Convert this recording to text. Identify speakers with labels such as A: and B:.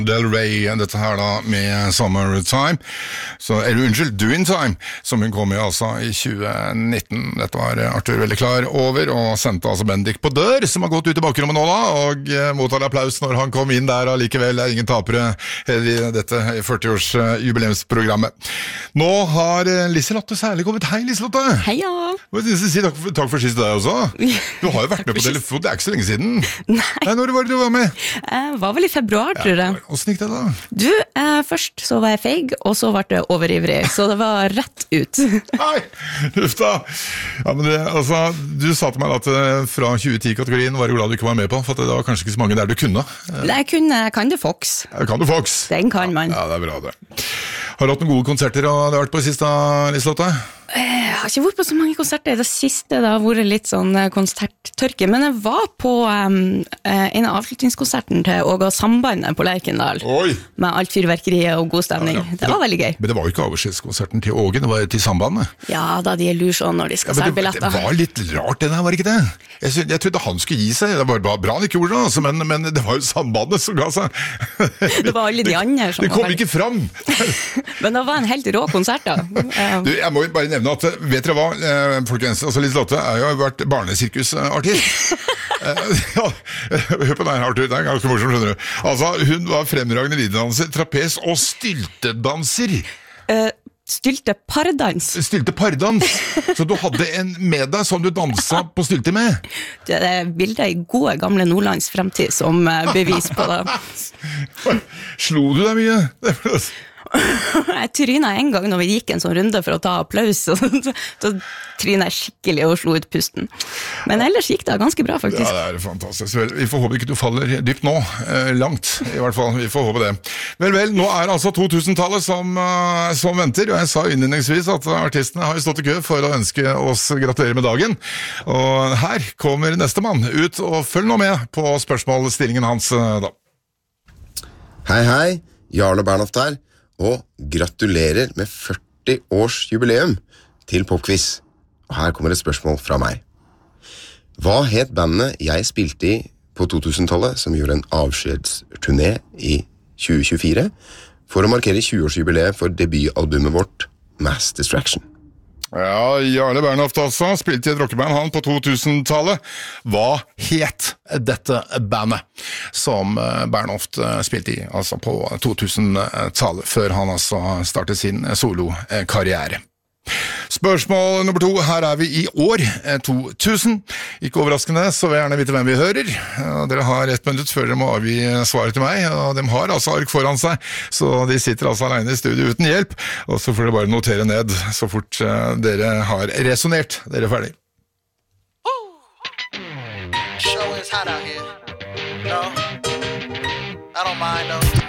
A: Del Rey, dette her da med Summertime, eller unnskyld, Doing Time, som hun kom med altså i 2019. Dette var Arthur veldig klar over, og sendte altså Bendik på dør, som har gått ut i bakrommet nå da, og mottar applaus når han kom inn der, og likevel ingen tapere i dette 40-års jubileumsprogrammet. Nå har Liselotte særlig kommet. Hei Liselotte!
B: Heia!
A: Si takk for sist deg også. Du har jo vært med på telefon, det ikke så lenge siden. Nei, når var det du var med?
B: Jeg var vel i februar, tror jeg.
A: Hvordan gikk det da?
B: Du, først så var jeg feig, og så ble jeg overivrig, så det var rett ut.
A: Nei, uff da. Ja, men du sa til meg at fra 2010-kategorien var du glad du ikke var med på, for det var kanskje ikke så mange der du kunne.
B: Jeg kan det Fox.
A: Kan du Fox?
B: Den kan man.
A: Ja, det bra det. Har du hatt noen gode konserter og det har vært på siste, Liselotte?
B: Jeg har ikke vært på så mange konserter. Det siste det har vært litt sånn konserttørke, men jeg var på en av avslutningskonserten til Åge og Sambandet på Lerkendal.
A: Oi!
B: Med alt fyrverkeriet og god stemning. Ja. Det var veldig gøy.
A: Men det var jo ikke avskjedskonserten til Åge, det var til Sambandet.
B: Ja, da de lurer sånn når de skal selge billetter.
A: Det var litt rart det der, var ikke det? Jeg trodde han skulle gi seg, det var bra han ikke gjorde det, altså, men det var jo Sambandet som ga seg.
B: Det var alle de andre som
A: det kom ikke fram.
B: Men det var en helt rå konsert da.
A: Du, jeg må bare nevne at, vet dere hva, folkens, altså Liselotte har jo vært barnesirkusartist. Ja, hør på deg, Arthur, det ganske morsomt, skjønner du. Altså, hun var fremragende lidedanser, trapes og styltedanser.
B: Styltepardans.
A: Styltepardans. Så du hadde en med deg som du dansa på stylte med?
B: Det er bilder i gode gamle Nordlands fremtid som bevis på det.
A: Slo du deg mye?
B: Jeg trynet en gang når vi gikk en sånn runde for å ta applaus, og så trynet jeg skikkelig og slo ut pusten. Men ellers gikk det ganske bra, faktisk.
A: Ja, det fantastisk. Vi får håpe ikke du faller dypt nå, langt i hvert fall, vi får håpe det. Vel, nå altså 2000-tallet som venter, og jeg sa innledningsvis at artistene har jo stått i kø for å ønske oss gratulerer med dagen, og her kommer neste mann ut, og følg nå med på spørsmålsstillingen hans da.
C: Hei, Jarle Bernhoft her. Og gratulerer med 40 års jubileum til Popquiz. Og her kommer et spørsmål fra meg. Hva het bandet jeg spilte i på 2000-tallet som gjorde en avskjedsturné i 2024 for å markere 20-årsjubileet for debutalbumet vårt Mass Distraction?
A: Ja, Jarle Bernhoft altså, spilte i et rockeband han på 2000-tallet. Hva het dette bandet som Bernhoft spilte i, altså på 2000-tallet, før han altså startet sin solokarriere? Spørsmål nummer 2, her vi i år 2000. Ikke overraskende, så vil jeg gjerne vite hvem vi hører. Dere har 1 minutt før dere må avgi svaret til meg, og de har altså ark foran seg, så de sitter altså alene i studio uten hjelp, og så får dere bare notere ned så fort dere har resonert. Dere ferdig.
D: Show is hot out here. No, I don't mind though.